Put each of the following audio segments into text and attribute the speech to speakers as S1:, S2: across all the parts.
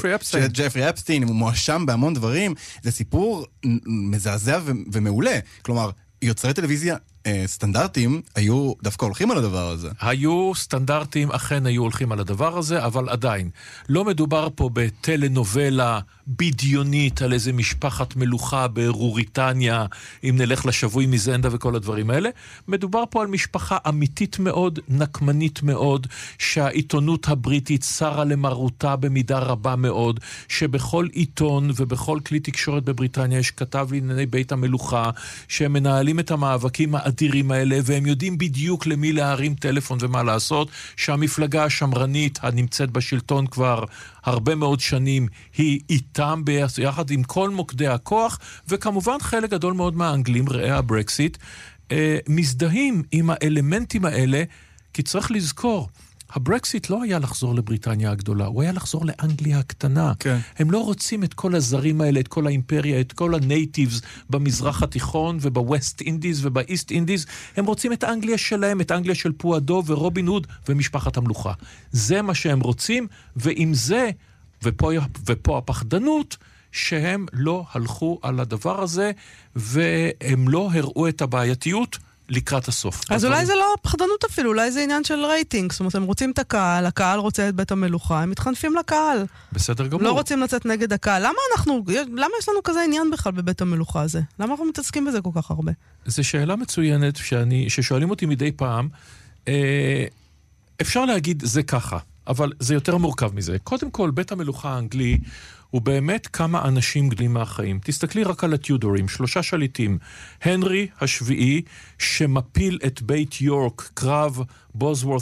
S1: ג'פרי אפסטיין, הוא מואשם בהמון דברים, זה סיפור מזעזע ומעולה. כלומר, יוצרי טלוויזיה סטנדרטים היו דווקא הולכים על הדבר הזה.
S2: היו סטנדרטים, אכן היו הולכים על הדבר הזה, אבל עדיין, לא מדובר פה בטלנובלה בדיונית על איזה משפחת מלוכה ברוריטניה, אם נלך לשבוי מזנדה וכל הדברים האלה. מדובר פה על משפחה אמיתית מאוד, נקמנית מאוד, שהעיתונות הבריטית שרה למרותה במידה רבה מאוד, שבכל עיתון ובכל כלי תקשורת בבריטניה יש כתב לענייני בית המלוכה, שהם מנהלים את המאבקים האדירים האלה, והם יודעים בדיוק למי להרים טלפון ומה לעשות, שהמפלגה השמרנית הנמצאת בשלטון כבר הרבה מאוד שנים, היא איתם ביחד עם כל מוקדי הכוח, וכמובן חלק גדול מאוד מהאנגלים, ראה הברקסיט, מזדהים עם האלמנטים האלה, כי צריך לזכור, הברקסיט לא היה לחזור לבריטניה הגדולה, הוא היה לחזור לאנגליה הקטנה. כן. הם לא רוצים את כל הזרים האלה, את כל האימפריה, את כל הנייטיבס במזרח התיכון ובווסט אינדיז ובאיסט אינדיז. הם רוצים את האנגליה שלהם, את האנגליה של פועדו ורובין הוד ומשפחת המלוכה. זה מה שהם רוצים, ועם זה, ופה הפחדנות, שהם לא הלכו על הדבר הזה, והם לא הראו את הבעייתיות לקראת הסוף.
S3: אז אולי זה לא פחדנות אפילו, אולי זה עניין של רייטינג. זאת אומרת, הם רוצים את הקהל, הקהל רוצה את בית המלוכה, הם מתחנפים לקהל.
S2: בסדר גמור.
S3: לא רוצים לצאת נגד הקהל. למה יש לנו כזה עניין בכלל בבית המלוכה הזה? למה אנחנו מתעסקים בזה כל כך הרבה?
S2: זו שאלה מצוינת ששואלים אותי מדי פעם. אפשר להגיד זה ככה, אבל זה יותר מורכב מזה. קודם כל, בית המלוכה האנגלי הוא באמת כמה אנשים גדולים מהחיים. תסתכלי רק על הטיודורים, 3 שליטים. הנרי השביעי, שמפיל את בית יורק, קרב בוזוורת'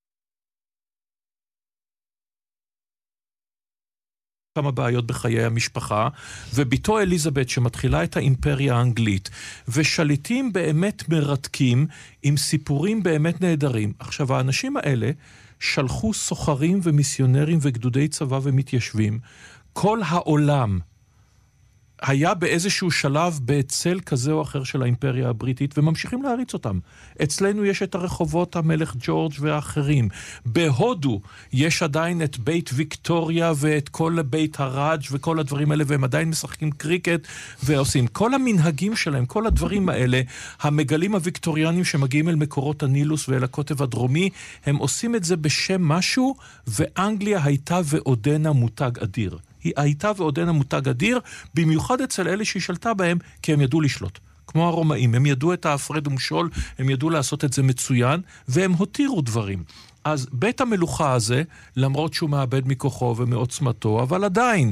S2: כמה בעיות בחיי המשפחה, וביתו אליזבת שמתחילה את האימפריה האנגלית, ושליטים באמת מרתקים עם סיפורים באמת נהדרים. עכשיו, האנשים האלה שלחו סוחרים ומיסיונרים וגדודי צבא ומתיישבים. כל העולם היה באיזשהו שלב בצל כזה או אחר של האימפריה הבריטית, וממשיכים להריץ אותם. אצלנו יש את הרחובות המלך ג'ורג' ואחרים. בהודו יש עדיין את בית ויקטוריה ואת כל בית הראג' וכל הדברים האלה, והם עדיין משחקים קריקט ועושים. כל המנהגים שלהם, כל הדברים האלה, המגלים הוויקטוריאנים שמגיעים אל מקורות הנילוס ואל הקוטב הדרומי, הם עושים את זה בשם משהו, ואנגליה הייתה ועודנה מותג אדיר. היא הייתה ועודנה מותג אדיר, במיוחד אצל אלה שהיא שלטה בהם, כי הם ידעו לשלוט. כמו הרומאים, הם ידעו את ההפרד ומשול, הם ידעו לעשות את זה מצוין, והם הותירו דברים. אז בית המלוכה הזה, למרות שהוא מאבד מכוחו ומעוצמתו, אבל עדיין,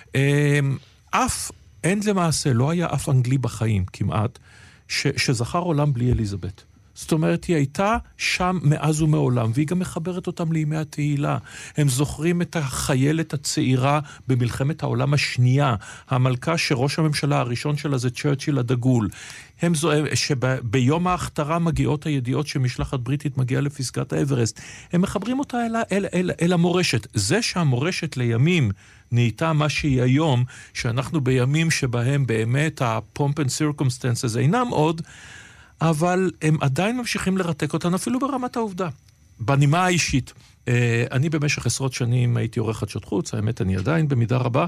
S2: אין למעשה, לא היה אף אנגלי בחיים כמעט, שזכר עולם בלי אליזבת. זאת אומרת, היא הייתה שם מאז ומעולם, והיא גם מחברת אותם לימי התהילה. הם זוכרים את החיילת הצעירה במלחמת העולם השנייה, המלכה שראש הממשלה הראשון שלה זה צ'רצ'יל הדגול. הם זוכרים שביום ההכתרה מגיעות הידיעות שמשלחת בריטית מגיעה לפסגת האברסט. הם מחברים אותה אל המורשת. זה שהמורשת לימים נהייתה מה שהיא היום, שאנחנו בימים שבהם באמת ה-pomp and circumstances אינם עוד, אבל הם עדיין ממשיכים לרתק אותנו אפילו ברמת העובדה. בנימה האישית, אני במשך עשרות שנים הייתי עורך חדשות חוץ, האמת אני עדיין במידה רבה,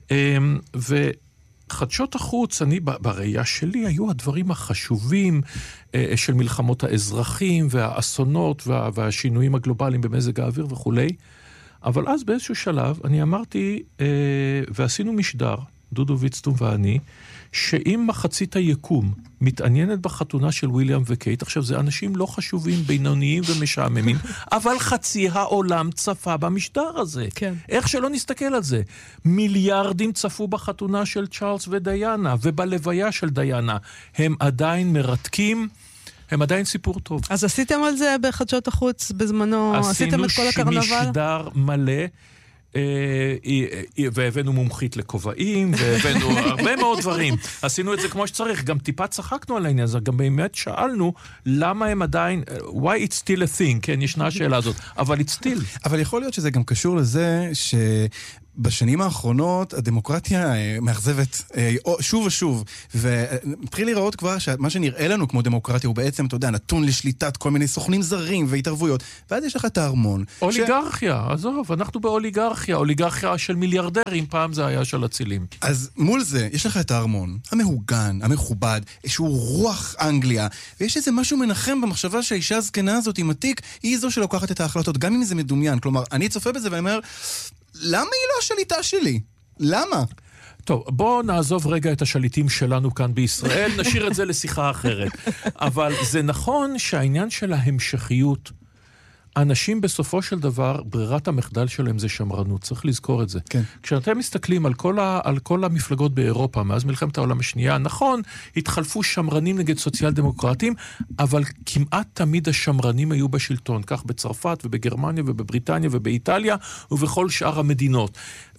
S2: וחדשות החוץ, אני בראייה שלי, היו הדברים החשובים של מלחמות האזרחים והאסונות והשינויים הגלובליים במזג האוויר וכו'. אבל אז באיזשהו שלב אני אמרתי, ועשינו משדר, דודו ויצטום ואני, שאם מחצית היקום מתעניינת בחתונה של וויליאם וקייט, עכשיו זה אנשים לא חשובים, בינוניים ומשעממים, אבל חצי העולם צפה במשדר הזה. כן. איך שלא נסתכל על זה. מיליארדים צפו בחתונה של צ'ארלס ודיינה, ובלוויה של דיינה. הם עדיין מרתקים, הם עדיין סיפור טוב. אז
S3: עשיתם על זה בחדשות החוץ בזמנו? עשיתם את כל הקרנבל?
S2: עשינו משדר מלא, והבאנו מומחית לכובעים, והבאנו הרבה מאוד דברים. עשינו את זה כמו שצריך, גם טיפה צחקנו על העניין הזה, גם באמת שאלנו למה הם עדיין, why it's still a thing, כן, ישנה השאלה הזאת, אבל it's still.
S1: אבל יכול להיות שזה גם קשור לזה בשנים האחרונות הדמוקרטיה מאכזבת שוב ושוב, ומתחיל לראות כבר שמה שנראה לנו כמו דמוקרטיה הוא בעצם, אתה יודע, נתון לשליטת כל מיני סוכנים זרים והתערבויות, ואז יש לך את הארמון.
S2: אוליגרכיה, עזוב, אנחנו באוליגרכיה, אוליגרכיה של מיליארדרים, פעם זה היה של הצילים.
S1: אז מול זה, יש לך את הארמון, המהוגן, המכובד, שהוא רוח אנגליה, ויש איזה משהו מנחם במחשבה שהאישה הזקנה הזאת עם התיק, היא זו שלוקחת את ההחלטות, גם אם זה מדומיין. כלומר, אני צופה בזה ואני אומר, למה היא לא השליטה שלי? למה?
S2: טוב, בואו נעזוב רגע את השליטים שלנו כאן בישראל, נשאיר את זה לשיחה אחרת. אבל זה נכון שהעניין של ההמשכיות, אנשים בסופו של דבר, ברירת המחדל שלהם זה שמרנות, צריך לזכור את זה.
S1: כן.
S2: כשאתם מסתכלים על כל המפלגות באירופה, מאז מלחמת העולם השנייה, נכון, התחלפו שמרנים נגד סוציאל דמוקרטים, אבל כמעט תמיד השמרנים היו בשלטון, כך בצרפת ובגרמניה ובבריטניה ובאיטליה ובכל שאר המדינות.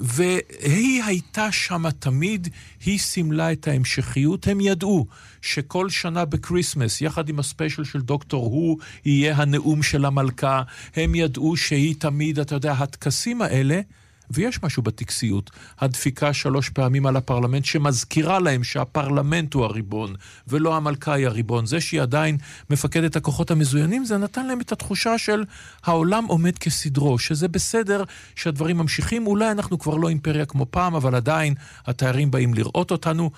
S2: והיא הייתה שמה תמיד, היא סימלה את ההמשכיות, הם ידעו שכל שנה בקריסמס, יחד עם הספיישל של דוקטור הו, יהיה הנאום של המלכה, הם ידעו שהיא תמיד, אתה יודע, הטקסים האלה, ויש משהו בטקסיות, הדפיקה 3 פעמים על הפרלמנט, שמזכירה להם שהפרלמנט הוא הריבון, ולא המלכה היא הריבון. זה שהיא עדיין מפקדת הכוחות המזוינים, זה נתן להם את התחושה של העולם עומד כסדרו, שזה בסדר שהדברים ממשיכים, אולי אנחנו כבר לא אימפריה כמו פעם, אבל עדיין התיירים באים לראות אותנו,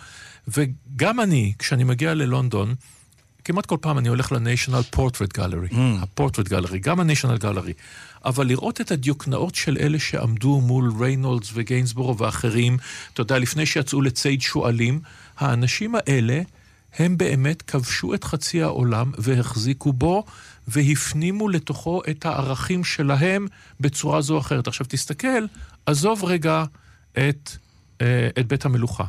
S2: וגם אני, כשאני מגיע ללונדון, כמעט כל פעם אני הולך ל-National Portrait Gallery, ה-Portrait Gallery, גם ה-National Gallery, אבל לראות את הדיוקנאות של אלה שעמדו מול ריינולדס וגיינסבורו ואחרים, אתה יודע, לפני שיצאו לציד שואלים, האנשים האלה, הם באמת כבשו את חצי העולם והחזיקו בו, והפנימו לתוכו את הערכים שלהם בצורה זו או אחרת. עכשיו תסתכל, עזוב רגע את בית המלוכה.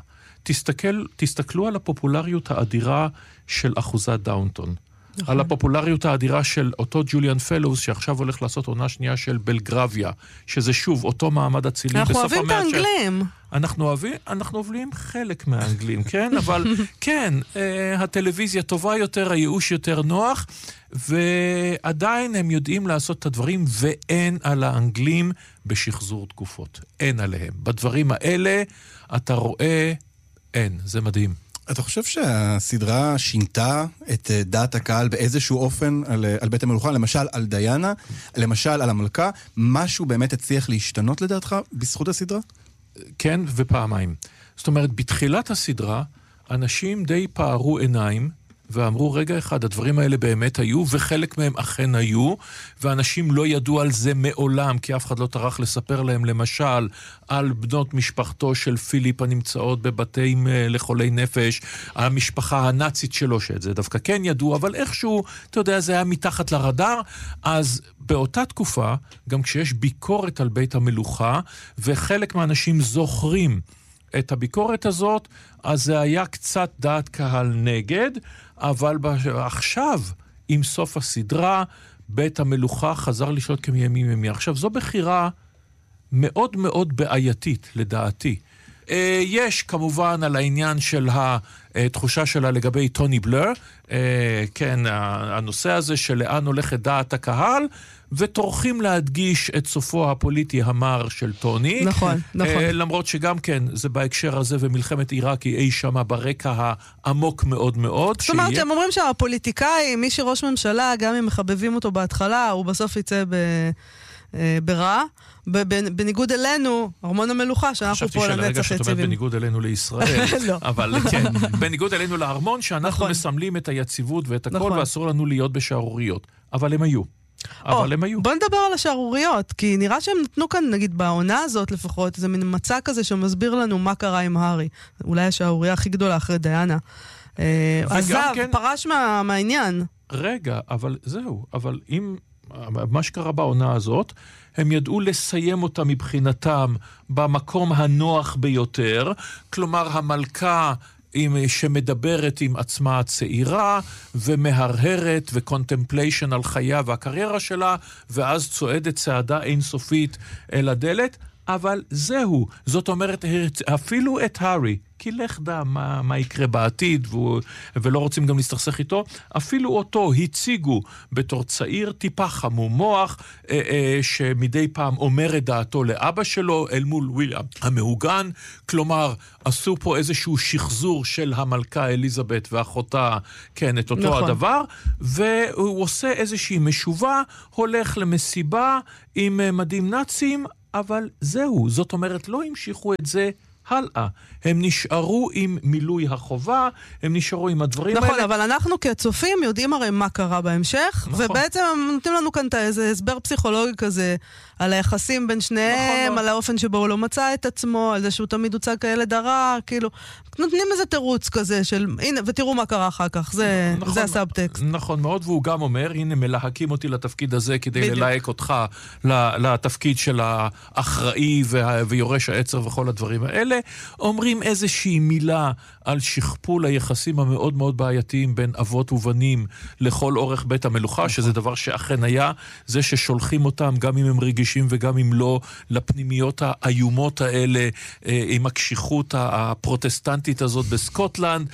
S2: תסתכלו על הפופולריות האדירה של אחוזת דאונטון. על הפופולריות האדירה של אותו ג'וליאן פלוס, שעכשיו הולך לעשות עונה שנייה של בלגרביה, שזה שוב אותו מעמד הצילים.
S3: אנחנו אוהבים את האנגלים.
S2: אנחנו אוהבים חלק מהאנגלים, כן? אבל כן, הטלוויזיה טובה יותר, הייאוש יותר נוח, ועדיין הם יודעים לעשות את הדברים, ואין על האנגלים בשחזור תקופות. אין עליהם. בדברים האלה אתה רואה, אין. זה מדהים.
S1: אתה חושב שהסדרה שינתה את דעת הקהל באיזשהו אופן על בית המלוכה, למשל על דיינה, למשל על המלכה, משהו באמת הצליח להשתנות לדעתך בזכות הסדרה?
S2: כן, ופעמיים. זאת אומרת, בתחילת הסדרה, אנשים די פערו עיניים, ואמרו, רגע אחד, הדברים האלה באמת היו, וחלק מהם אכן היו, ואנשים לא ידעו על זה מעולם, כי אף אחד לא טרח לספר להם, למשל, על בנות משפחתו של פיליפ הנמצאות בבתים לחולי נפש, המשפחה הנאצית שלו, שאת זה דווקא כן ידעו, אבל איכשהו, אתה יודע, זה היה מתחת לרדאר, אז באותה תקופה, גם כשיש ביקורת על בית המלוכה, וחלק מהאנשים זוכרים את הביקורת הזאת, אז זה היה קצת דעת קהל נגד, אבל עכשיו, עם סוף הסדרה, בית המלוכה חזר לשלוט כמימים ימי. עכשיו, זו בחירה מאוד מאוד בעייתית, לדעתי. יש כמובן על העניין של התחושה שלה לגבי טוני בלר, כן, הנושא הזה שלאן הולכת דעת הקהל, וטורחים להדגיש את סופו הפוליטי המר של טוני.
S3: נכון, נכון.
S2: למרות שגם כן, זה בהקשר הזה ומלחמת עיראק היא אי שמה ברקע העמוק מאוד מאוד.
S3: זאת אומרת, הם אומרים שהפוליטיקאי, מי שראש ממשלה, גם אם מחבבים אותו בהתחלה, הוא בסוף יצא ברע. בניגוד אלינו, ארמון המלוכה, שאנחנו פה לנצח יציבים.
S2: חשבתי שלרגע שאת אומרת בניגוד אלינו לישראל, אבל כן, בניגוד אלינו לארמון, שאנחנו מסמלים את היציבות ואת הכל, ואסור לנו להיות בשערוריות. אבל הם היו.
S3: בוא נדבר על השערוריות, כי נראה שהם נתנו כאן, נגיד בעונה הזאת לפחות, זה מין מצע כזה שמסביר לנו מה קרה עם הארי. אולי השערוריה הכי גדולה אחרי דיינה. עזב, פרש מהעניין.
S2: רגע, אבל זהו, אבל אם מה שקרה בעונה הזאת, הם ידעו לסיים אותה מבחינתם במקום הנוח ביותר, כלומר המלכה שמדברת עם עצמה הצעירה, ומהרהרת וקונטמפליישן על חייה והקריירה שלה, ואז צועדת צעדה אינסופית אל הדלת, אבל זהו, זאת אומרת, אפילו את הארי, כי לך דע מה יקרה בעתיד, ולא רוצים גם להסתכסך איתו. אפילו אותו הציגו בתור צעיר טיפה חמום מוח, שמדי פעם אומר את דעתו לאבא שלו, אל מול וויליאם המהוגן, כלומר, עשו פה איזשהו שחזור של המלכה אליזבת ואחותה, כן, את אותו נכון. הדבר, והוא עושה איזושהי משובה, הולך למסיבה עם מדים נאצים, אבל זהו, זאת אומרת, לא המשיכו את זה הלאה. הם נשארו עם מילוי החובה, הם נשארו עם הדברים
S3: נכון,
S2: האלה.
S3: נכון, אבל אנחנו כצופים יודעים הרי מה קרה בהמשך, נכון. ובעצם הם נותנים לנו כאן איזה הסבר פסיכולוגי כזה, על היחסים בין שניהם, נכון, על האופן שבו הוא לא מצא את עצמו, על זה שהוא תמיד הוצג כילד הרע, כאילו, נותנים איזה תירוץ כזה של, הנה, ותראו מה קרה אחר כך, זה, נכון, זה הסאבטקסט.
S2: נכון מאוד, והוא גם אומר, הנה, מלהקים אותי לתפקיד הזה, כדי בדיוק. ללהק אותך לתפקיד של האחראי ויורש העצר וכל הדברים האלה. אומרים איזושהי מילה על שכפול היחסים המאוד מאוד בעייתיים בין אבות ובנים לכל אורך בית המלוכה, שזה דבר שאכן היה, זה ששולחים אותם, גם אם הם רגישים וגם אם לא, לפנימיות האיומות האלה, עם הקשיחות הפרוטסטנטית הזאת בסקוטלנד,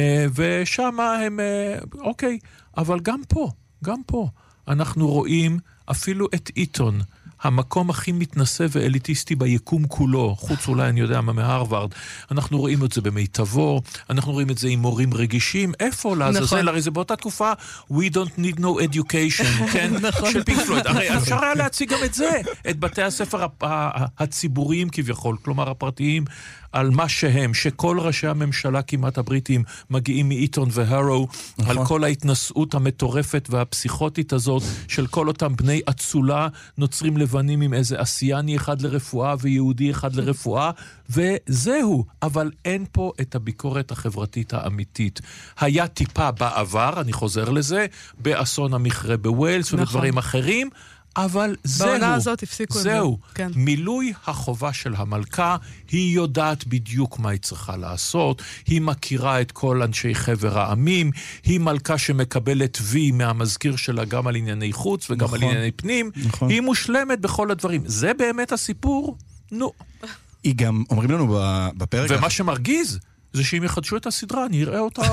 S2: ושם הם, אוקיי, אבל גם פה, אנחנו רואים אפילו את איתון, המקום הכי מתנשא ואליטיסטי ביקום כולו, חוץ אולי אני יודע מה מהרווארד, אנחנו רואים את זה במיטבו, אנחנו רואים את זה עם מורים רגישים, איפה לעזאזל, הרי זה באותה תקופה, we don't need no education, כן, של פינק פלויד, הרי אפשר היה להציג גם את זה, את בתי הספר הציבוריים כביכול, כלומר הפרטיים, על מה שהם, שכל ראשי הממשלה כמעט הבריטים מגיעים מאיתון והרו, על כל ההתנסות המטורפת והפסיכוטית הזאת, של כל אותם בני אצולה, נוצרים לבנים עם איזה אסיאני אחד לרפואה ויהודי אחד לרפואה, וזהו, אבל אין פה את הביקורת החברתית האמיתית. היה טיפה בעבר, אני חוזר לזה, באסון המכרה בווילס ובדברים אחרים, אבל
S3: בעונה הזאת הפסיקו את זה.
S2: זהו, כן. מילוי החובה של המלכה, היא יודעת בדיוק מה היא צריכה לעשות, היא מכירה את כל אנשי חבר העמים, היא מלכה שמקבלת וי מהמזכיר שלה גם על ענייני חוץ וגם נכון. על ענייני פנים, נכון. היא מושלמת בכל הדברים. זה באמת הסיפור? נו.
S1: היא גם, אומרים לנו בפרק...
S2: ומה שמרגיז, זה שאם יחדשו את הסדרה, אני אראה אותה...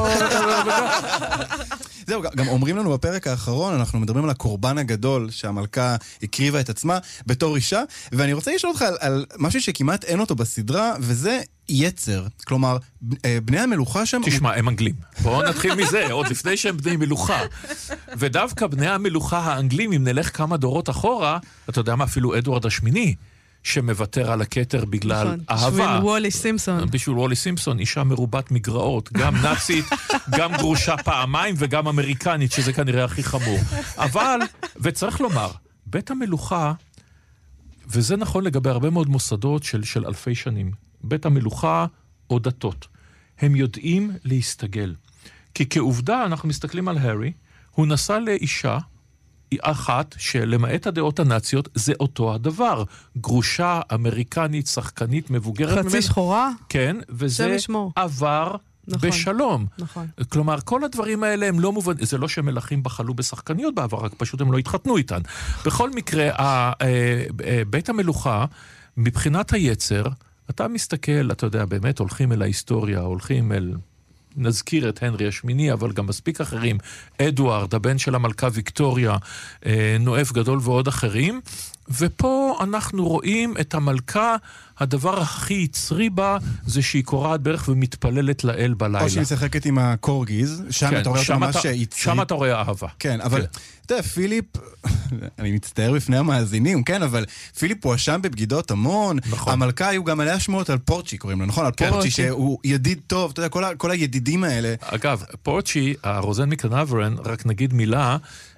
S1: זהו, גם אומרים לנו בפרק האחרון, אנחנו מדברים על הקורבן הגדול שהמלכה הקריבה את עצמה בתור אישה, ואני רוצה לשאול אותך על משהו שכמעט אין אותו בסדרה, וזה יצר. כלומר, בני המלוכה שם...
S2: תשמע, הם אנגלים. בואו נתחיל מזה, עוד לפני שהם בני מלוכה. ודווקא בני המלוכה האנגלים, אם נלך כמה דורות אחורה, אתה יודע מה, אפילו אדוארד השמיני, שמוותר על הכתר בגלל אהבה.
S3: בשביל וולי סימפסון.
S2: בשביל וולי סימפסון, אישה מרובת מגרעות, גם נאצית, גם גרושה פעמיים וגם אמריקנית, שזה כנראה הכי חמור. אבל, וצריך לומר, בית המלוכה, וזה נכון לגבי הרבה מאוד מוסדות של אלפי שנים, בית המלוכה או דתות, הם יודעים להסתגל. כי כעובדה אנחנו מסתכלים על הרי, הוא נסע לאישה, אחת שלמעט הדעות הנאציות זה אותו הדבר. גרושה, אמריקנית, שחקנית, מבוגרת.
S3: חצי שחורה?
S2: כן, וזה עבר נכון, בשלום.
S3: נכון.
S2: כלומר, כל הדברים האלה הם לא מובנים, זה לא שמלכים בחלו בשחקניות בעבר, רק פשוט הם לא התחתנו איתן. בכל מקרה, בית המלוכה, מבחינת היצר, אתה מסתכל, אתה יודע, באמת הולכים אל ההיסטוריה, הולכים אל... נזכיר את הנרי השמיני, אבל גם מספיק אחרים, אדוארד, הבן של המלכה ויקטוריה, נואף גדול ועוד אחרים, ופה אנחנו רואים את המלכה, הדבר הכי יצרי בה, זה שהיא קורעת בערך ומתפללת לאל בלילה.
S1: או שהיא משחקת עם הקורגיז, שם אתה רואה אותה ממש יצרית.
S2: שם אתה רואה אהבה.
S1: כן, אבל אתה יודע, פיליפ, אני מצטער בפני המאזינים, כן, אבל פיליפ הוא אשם בבגידות המון, המלכה היו גם עליה שמות על פורצ'י, קוראים לו, נכון? על פורצ'י שהוא ידיד טוב, אתה יודע, כל הידידים האלה.
S2: אגב, פורצ'י, הרוזן מקנברן, רק נגיד מילה,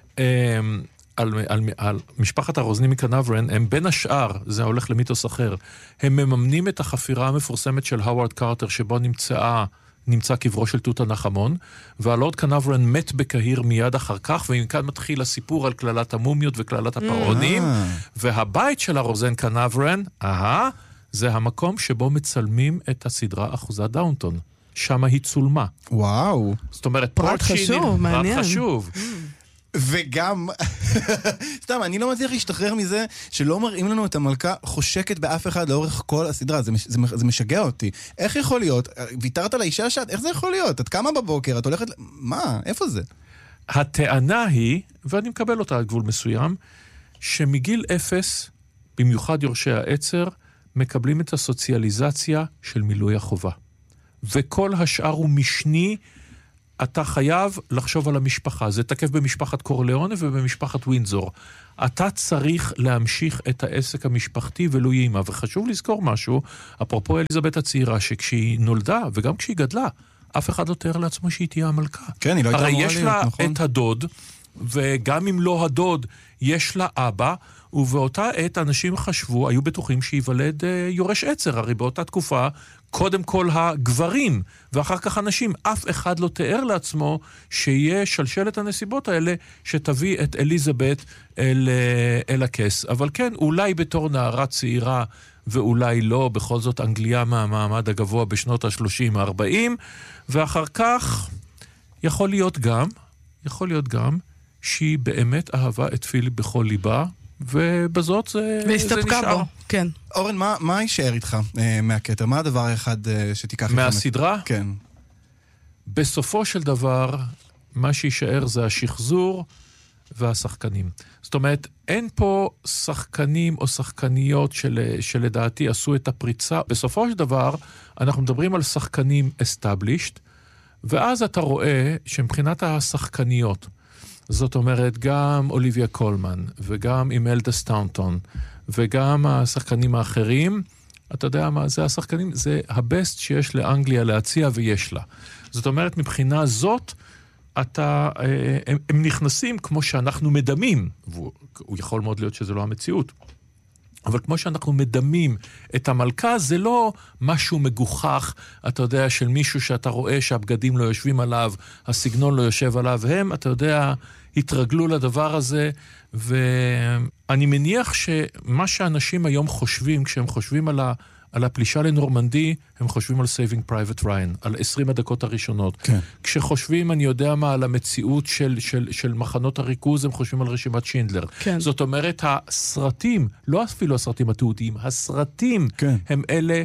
S2: על משפחת הרוזנים מקנברן, הם בין השאר, זה הולך למיתוס אחר, הם מממנים את החפירה המפורסמת של הווארד קרטר, שבו נמצא קברו של תות-ענחמון, והלורד קנברן מת בקהיר מיד אחר כך, ומכאן מתחיל הסיפור על כללת המומיות וכללת הפרעונים, והבית של הרוזן קנברן, זה המקום שבו מצלמים את הסדרה אחוזת דאונטון. שם היא צולמה.
S1: וואו.
S2: זאת אומרת,
S3: פרט חשוב, מעניין.
S2: פרט חשוב.
S1: וגם, סתם, אני לא מצליח להשתחרר מזה שלא מראים לנו את המלכה חושקת באף אחד לאורך כל הסדרה. זה משגע אותי. איך יכול להיות? ויתרת לאישה שאת? איך זה יכול להיות? את קמה בבוקר, את הולכת... מה? איפה זה?
S2: הטענה היא, ואני מקבל אותה על גבול מסוים, שמגיל 0, במיוחד יורשי העצר, מקבלים את הסוציאליזציה של מילוי החובה. וכל השאר הוא משני, אתה חייב לחשוב על המשפחה. זה תקף במשפחת קורליאונה ובמשפחת ווינזור. אתה צריך להמשיך את העסק המשפחתי ולא יאימה. וחשוב לזכור משהו, אפרופו אליזבת הצעירה, שכשהיא נולדה וגם כשהיא גדלה, אף אחד לא תאר לעצמו שהיא תהיה המלכה.
S1: כן, היא לא הייתה אמורה להיות, נכון.
S2: הרי יש לה את הדוד, וגם אם לא הדוד, יש לה אבא, ובאותה עת אנשים חשבו, היו בטוחים שיוולד יורש עצר. הרי באותה תקופה, קודם כל הגברים, ואחר כך אנשים, אף אחד לא תיאר לעצמו שיהיה שלשלת הנסיבות האלה, שתביא את אליזבת אל הכס. אבל כן, אולי בתור נערה צעירה, ואולי לא, בכל זאת אנגליה מהמעמד הגבוה בשנות ה-30-40, ואחר כך יכול להיות גם שהיא באמת אהבה את פיליפ בכל ליבה, ובזאת זה נשאר.
S3: בו, כן.
S1: אורן, מה יישאר איתך מהקטע? מה הדבר האחד שתיקח איתך?
S2: מהסדרה?
S1: כן.
S2: בסופו של דבר, מה שישאר זה השחזור והשחקנים. זאת אומרת, אין פה שחקנים או שחקניות שלדעתי עשו את הפריצה. בסופו של דבר, אנחנו מדברים על שחקנים established, ואז אתה רואה שמבחינת השחקניות, זאת אומרת, גם אוליביה קולמן, וגם אימלדה סטאונטון, וגם השחקנים האחרים, אתה יודע מה, זה השחקנים, זה הבסט שיש לאנגליה להציע ויש לה. זאת אומרת, מבחינה זאת, הם נכנסים כמו שאנחנו מדמים, והוא יכול מאוד להיות שזה לא המציאות, אבל כמו שאנחנו מדמים את המלכה, זה לא משהו מגוחך, אתה יודע, של מישהו שאתה רואה שהבגדים לא יושבים עליו, הסגנון לא יושב עליו, הם, אתה יודע, התרגלו לדבר הזה, ואני מניח שמה שאנשים היום חושבים, כשהם חושבים על הפלישה לנורמנדי, הם חושבים על Saving Private Ryan, על 20 הדקות הראשונות. כן. כשחושבים, אני יודע מה, על המציאות של מחנות הריכוז, הם חושבים על רשימת שינדלר. כן. זאת אומרת, הסרטים, לא אפילו הסרטים התיעודיים, הסרטים כן. הם אלה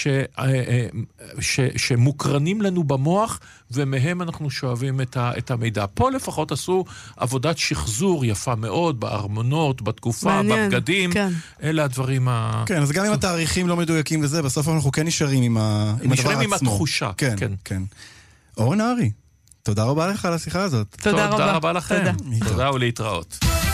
S2: שמוקרנים לנו במוח, ומהם אנחנו שואבים את המידע. פה לפחות עשו עבודת שחזור יפה מאוד, בארמונות, בתקופה, מעניין, בבגדים. כן. אלה הדברים
S1: כן, אז גם אם התאריכים לא מדויקים וזה, בסוף אנחנו כן נשארים עם הדבר עצמו.
S2: נשארים עם התחושה.
S1: כן, כן. כן. אורן נהרי, תודה רבה לך על השיחה הזאת.
S2: תודה רבה לכם. תודה ולהתראות.